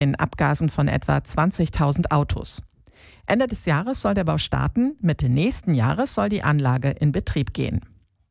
in Abgasen von etwa 20.000 Autos. Ende des Jahres soll der Bau starten, Mitte nächsten Jahres soll die Anlage in Betrieb gehen.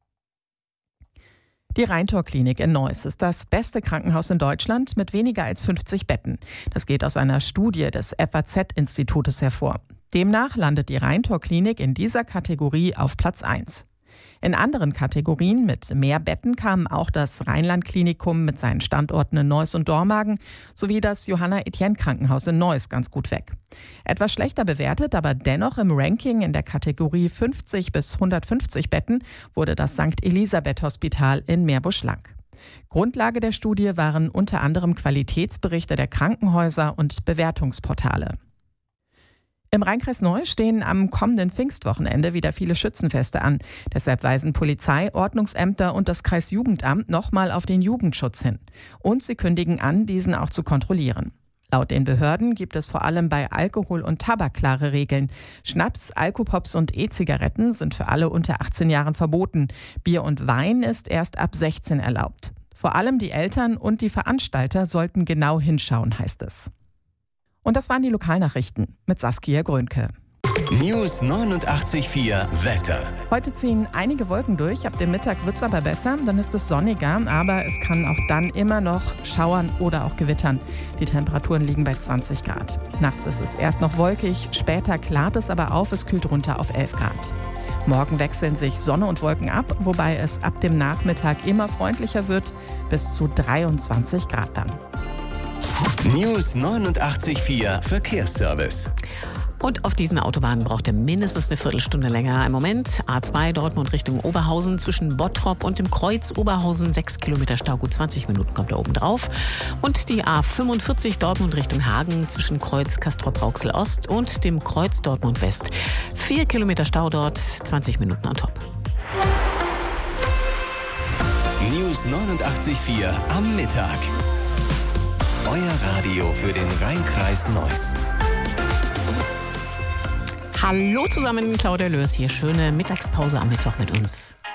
Die Rheintor-Klinik in Neuss ist das beste Krankenhaus in Deutschland mit weniger als 50 Betten. Das geht aus einer Studie des FAZ-Institutes hervor. Demnach landet die Rheintor-Klinik in dieser Kategorie auf Platz 1. In anderen Kategorien mit mehr Betten kamen auch das Rheinland-Klinikum mit seinen Standorten in Neuss und Dormagen sowie das Johanna-Etienne-Krankenhaus in Neuss ganz gut weg. Etwas schlechter bewertet, aber dennoch im Ranking in der Kategorie 50 bis 150 Betten wurde das St. Elisabeth-Hospital in Meerbusch-Lang. Grundlage der Studie waren unter anderem Qualitätsberichte der Krankenhäuser und Bewertungsportale. Im Rheinkreis Neuss stehen am kommenden Pfingstwochenende wieder viele Schützenfeste an. Deshalb weisen Polizei, Ordnungsämter und das Kreisjugendamt nochmal auf den Jugendschutz hin. Und sie kündigen an, diesen auch zu kontrollieren. Laut den Behörden gibt es vor allem bei Alkohol und Tabak klare Regeln. Schnaps, Alkopops und E-Zigaretten sind für alle unter 18 Jahren verboten. Bier und Wein ist erst ab 16 erlaubt. Vor allem die Eltern und die Veranstalter sollten genau hinschauen, heißt es. Und das waren die Lokalnachrichten mit Saskia Grönke. News 89.4 Wetter. Heute ziehen einige Wolken durch, ab dem Mittag wird es aber besser, dann ist es sonniger, aber es kann auch dann immer noch schauern oder auch gewittern. Die Temperaturen liegen bei 20 Grad. Nachts ist es erst noch wolkig, später klart es aber auf, es kühlt runter auf 11 Grad. Morgen wechseln sich Sonne und Wolken ab, wobei es ab dem Nachmittag immer freundlicher wird, bis zu 23 Grad dann. News 89.4 Verkehrsservice. Und auf diesen Autobahnen braucht er mindestens eine Viertelstunde länger. Im Moment A2 Dortmund Richtung Oberhausen zwischen Bottrop und dem Kreuz Oberhausen 6 Kilometer Stau, gut 20 Minuten kommt da oben drauf. Und die A45 Dortmund Richtung Hagen zwischen Kreuz Castrop-Rauxel Ost und dem Kreuz Dortmund West. 4 Kilometer Stau dort, 20 Minuten on top. News 89.4 am Mittag. Euer Radio für den Rheinkreis Neuss. Hallo zusammen, Claudia Lörs hier. Schöne Mittagspause am Mittwoch mit uns.